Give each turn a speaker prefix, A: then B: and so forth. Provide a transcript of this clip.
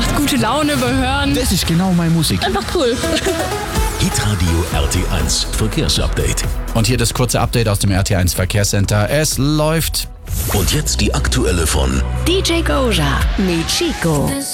A: Gute Laune überhören.
B: Das ist genau meine Musik.
A: Einfach cool.
C: Hitradio RT1 Verkehrsupdate.
B: Und hier das kurze Update aus dem RT1 Verkehrscenter. Es läuft.
C: Und jetzt die aktuelle von
D: DJ Goja mit Chico.